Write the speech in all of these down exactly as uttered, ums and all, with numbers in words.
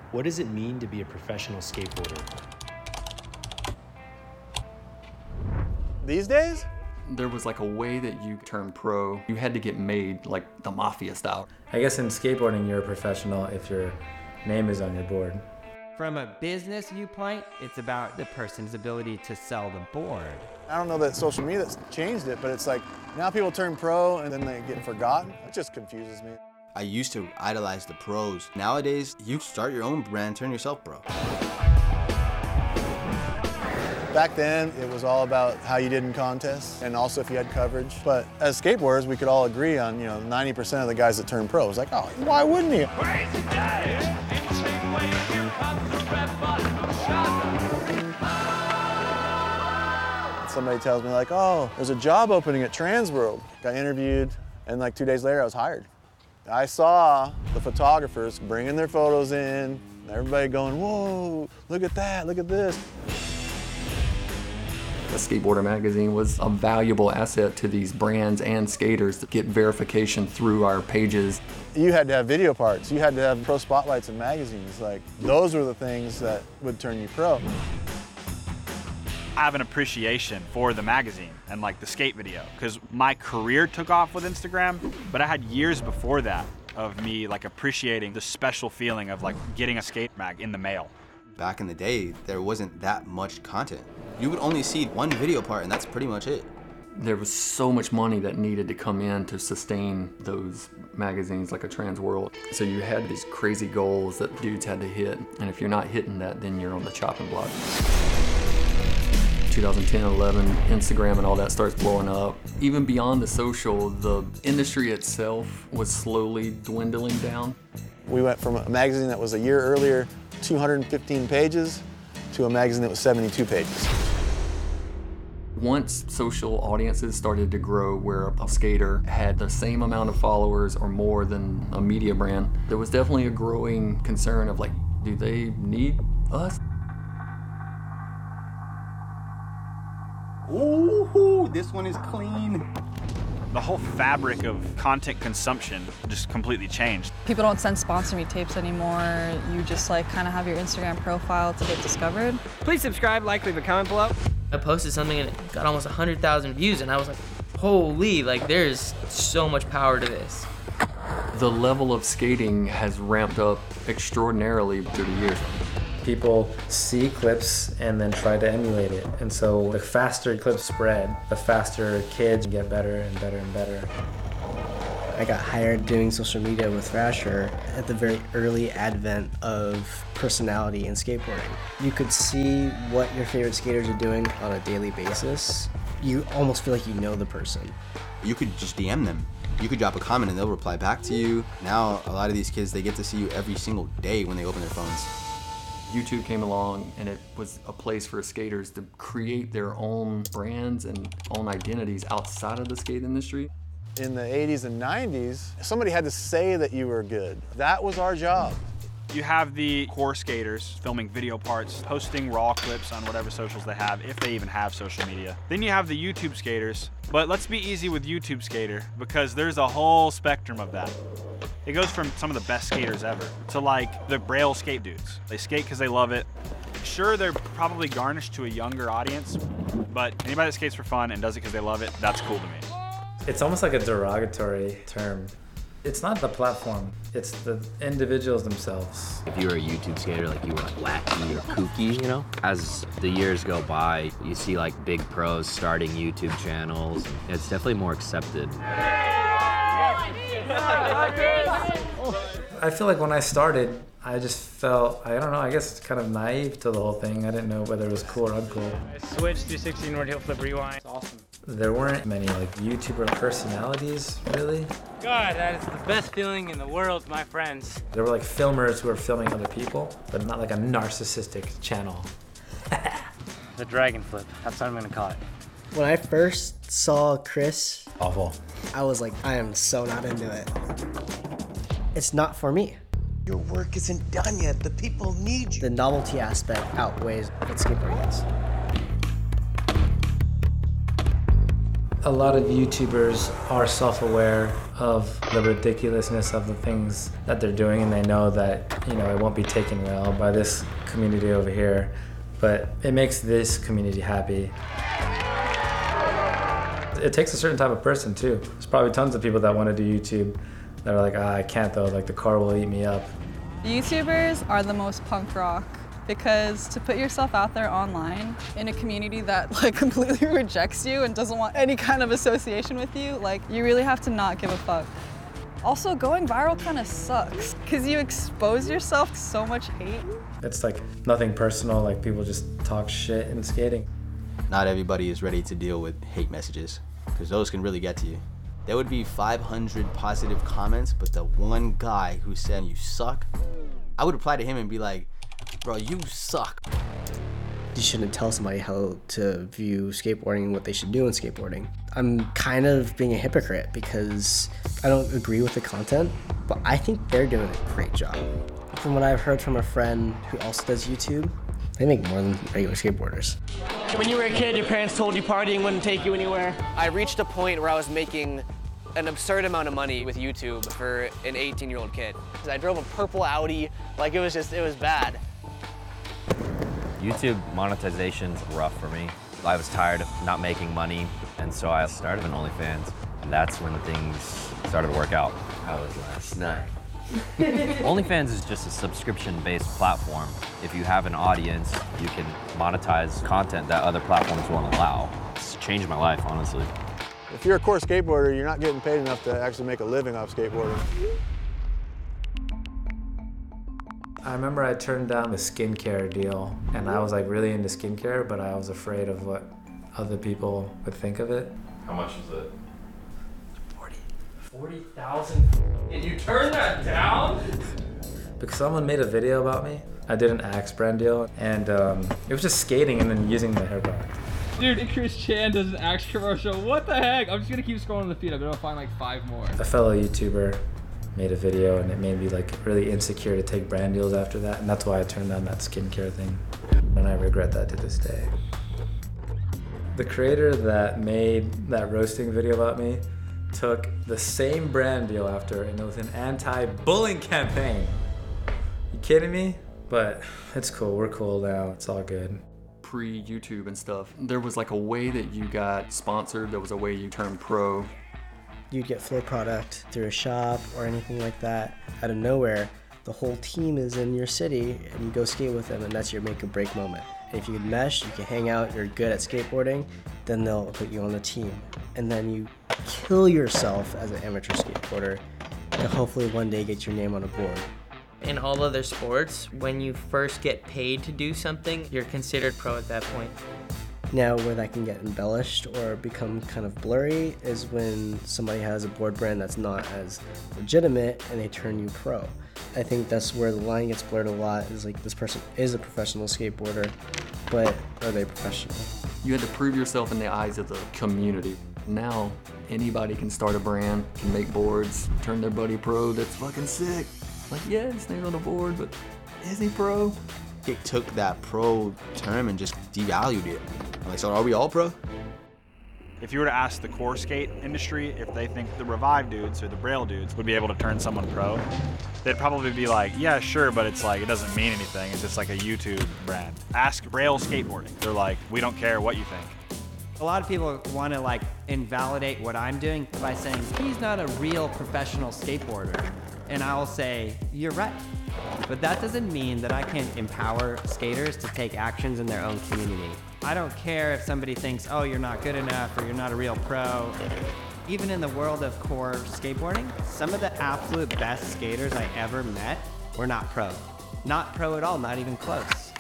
What does it mean to be a professional skateboarder? These days? There was like a way that you turned pro. You had to get made like the mafia style. I guess in skateboarding, you're a professional if your name is on your board. From a business viewpoint, it's about the person's ability to sell the board. I don't know that social media that's changed it, but it's like now people turn pro and then they get forgotten. It just confuses me. I used to idolize the pros. Nowadays, you start your own brand, turn yourself pro. Back then, it was all about how you did in contests and also if you had coverage. But as skateboarders, we could all agree on, you know, ninety percent of the guys that turn pro. It was like, oh, why wouldn't you? Somebody tells me like, oh, there's a job opening at Transworld. Got interviewed, and like two days later, I was hired. I saw the photographers bringing their photos in, everybody going, whoa, look at that, look at this. The Skateboarder magazine was a valuable asset to these brands and skaters to get verification through our pages. You had to have video parts, you had to have pro spotlights in magazines. Like, those were the things that would turn you pro. I have an appreciation for the magazine and like the skate video because my career took off with Instagram, but I had years before that of me like appreciating the special feeling of like getting a skate mag in the mail. Back in the day, there wasn't that much content. You would only see one video part and that's pretty much it. There was so much money that needed to come in to sustain those magazines like a Transworld. So you had these crazy goals that dudes had to hit, and if you're not hitting that, then you're on the chopping block. twenty ten, eleven, Instagram and all that starts blowing up. Even beyond the social, the industry itself was slowly dwindling down. We went from a magazine that was a year earlier, two hundred fifteen pages, to a magazine that was seventy-two pages. Once social audiences started to grow where a skater had the same amount of followers or more than a media brand, there was definitely a growing concern of like, do they need us? Ooh, this one is clean. The whole fabric of content consumption just completely changed. People don't send sponsor me tapes anymore. You just like kind of have your Instagram profile to get discovered. Please subscribe, like, leave a comment below. I posted something and it got almost one hundred thousand views and I was like, holy, like there's so much power to this. The level of skating has ramped up extraordinarily through the years. People see clips and then try to emulate it. And so the faster clips spread, the faster kids get better and better and better. I got hired doing social media with Thrasher at the very early advent of personality in skateboarding. You could see what your favorite skaters are doing on a daily basis. You almost feel like you know the person. You could just D M them. You could drop a comment and they'll reply back to you. Now, a lot of these kids, they get to see you every single day when they open their phones. YouTube came along and it was a place for skaters to create their own brands and own identities outside of the skate industry. In the eighties and nineties, somebody had to say that you were good. That was our job. You have the core skaters filming video parts, posting raw clips on whatever socials they have, if they even have social media. Then you have the YouTube skaters, but let's be easy with YouTube skater because there's a whole spectrum of that. It goes from some of the best skaters ever to like the Braille skate dudes. They skate because they love it. Sure, they're probably garnished to a younger audience, but anybody that skates for fun and does it because they love it, that's cool to me. It's almost like a derogatory term. It's not the platform, it's the individuals themselves. If you were a YouTube skater, like you were like wacky or kooky, you know? As the years go by, you see like big pros starting YouTube channels. It's definitely more accepted. I feel like when I started, I just felt, I don't know, I guess kind of naive to the whole thing. I didn't know whether it was cool or uncool. I switched three sixty North Heel Flip Rewind. It's awesome. There weren't many like YouTuber personalities, really. God, that is the best feeling in the world, my friends. There were like filmers who were filming other people, but not like a narcissistic channel. The dragon flip, that's what I'm gonna call it. When I first saw Chris, awful. I was like, I am so not into it. It's not for me. Your work isn't done yet. The people need you. The novelty aspect outweighs what skateboarding is. A lot of YouTubers are self-aware of the ridiculousness of the things that they're doing, and they know that, you know, it won't be taken well by this community over here, but it makes this community happy. It takes a certain type of person too. There's probably tons of people that want to do YouTube that are like, ah, I can't though, like the car will eat me up. YouTubers are the most punk rock because to put yourself out there online in a community that like completely rejects you and doesn't want any kind of association with you, like you really have to not give a fuck. Also, going viral kind of sucks because you expose yourself to so much hate. It's like nothing personal, like people just talk shit in skating. Not everybody is ready to deal with hate messages because those can really get to you. There would be five hundred positive comments, but the one guy who said you suck, I would reply to him and be like, bro, you suck. You shouldn't tell somebody how to view skateboarding and what they should do in skateboarding. I'm kind of being a hypocrite because I don't agree with the content, but I think they're doing a great job. From what I've heard from a friend who also does YouTube, they make more than regular skateboarders. When you were a kid, your parents told you partying wouldn't take you anywhere. I reached a point where I was making an absurd amount of money with YouTube for an eighteen-year-old kid. I drove a purple Audi, like it was just, it was bad. YouTube monetization's rough for me. I was tired of not making money, and so I started an OnlyFans. And that's when things started to work out. How was last night? OnlyFans is just a subscription-based platform. If you have an audience, you can monetize content that other platforms won't allow. It's changed my life, honestly. If you're a core skateboarder, you're not getting paid enough to actually make a living off skateboarding. I remember I turned down the skincare deal, and I was like really into skincare, but I was afraid of what other people would think of it. How much was it? forty thousand. And you turned that down? Because someone made a video about me. I did an Axe brand deal, and um, it was just skating and then using the hair product. Dude, Chris Chan does an Axe commercial. What the heck? I'm just gonna keep scrolling the feed. I'm gonna find like five more. A fellow YouTuber made a video, and it made me like really insecure to take brand deals after that, and that's why I turned down that skincare thing. And I regret that to this day. The creator that made that roasting video about me took the same brand deal after, and it was an anti-bullying campaign. You kidding me? But it's cool, we're cool now, it's all good. Pre-YouTube and stuff, there was like a way that you got sponsored, there was a way you turned pro. You'd get floor product through a shop or anything like that. Out of nowhere, the whole team is in your city and you go skate with them, and that's your make or break moment. And if you can mesh, you can hang out, you're good at skateboarding, then they'll put you on the team. And then you kill yourself as an amateur skateboarder to hopefully one day get your name on a board. In all other sports, when you first get paid to do something, you're considered pro at that point. Now where that can get embellished or become kind of blurry is when somebody has a board brand that's not as legitimate and they turn you pro. I think that's where the line gets blurred a lot, is like, this person is a professional skateboarder, but are they professional? You had to prove yourself in the eyes of the community. Now, anybody can start a brand, can make boards, turn their buddy pro. That's fucking sick. Like, yeah, his name's on the board, but is he pro? It took that pro term and just devalued it. Like, so are we all pro? If you were to ask the core skate industry if they think the Revive dudes or the Braille dudes would be able to turn someone pro, they'd probably be like, yeah, sure, but it's like, it doesn't mean anything. It's just like a YouTube brand. Ask Braille Skateboarding. They're like, we don't care what you think. A lot of people want to like invalidate what I'm doing by saying, he's not a real professional skateboarder. And I'll say, you're right. But that doesn't mean that I can't empower skaters to take actions in their own community. I don't care if somebody thinks, oh, you're not good enough or you're not a real pro. Even in the world of core skateboarding, some of the absolute best skaters I ever met were not pro. Not pro at all, not even close.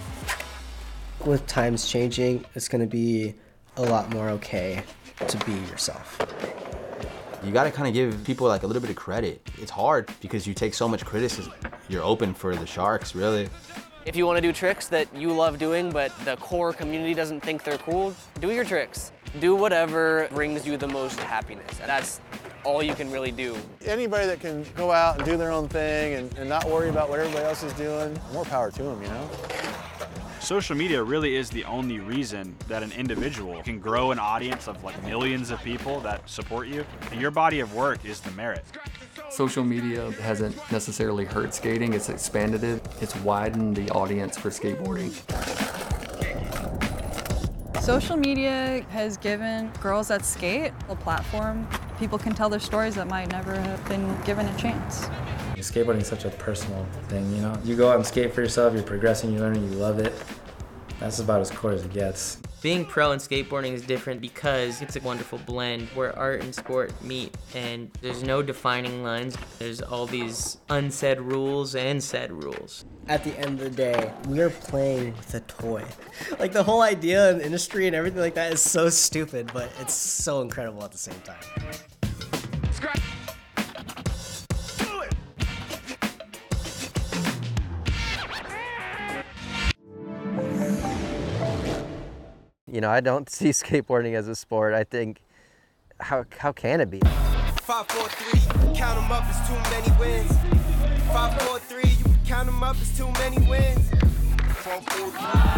With times changing, it's gonna be a lot more okay to be yourself. You gotta kind of give people like a little bit of credit. It's hard because you take so much criticism. You're open for the sharks, really. If you want to do tricks that you love doing, but the core community doesn't think they're cool, do your tricks. Do whatever brings you the most happiness. And that's all you can really do. Anybody that can go out and do their own thing and, and not worry about what everybody else is doing, more power to them, you know? Social media really is the only reason that an individual can grow an audience of like millions of people that support you. Your body of work is the merit. Social media hasn't necessarily hurt skating, it's expanded it. It's widened the audience for skateboarding. Social media has given girls that skate a platform. People can tell their stories that might never have been given a chance. Skateboarding is such a personal thing, you know? You go out and skate for yourself, you're progressing, you're learning, you love it. That's about as core as it gets. Being pro in skateboarding is different because it's a wonderful blend where art and sport meet, and there's no defining lines. There's all these unsaid rules and said rules. At the end of the day, we're playing with a toy. Like, the whole idea and industry and everything like that is so stupid, but it's so incredible at the same time. You know, I don't see skateboarding as a sport. I think, how how can it be? Five, four, three, you can count them up as too many wins. Five, four, three, you can count them up as too many wins.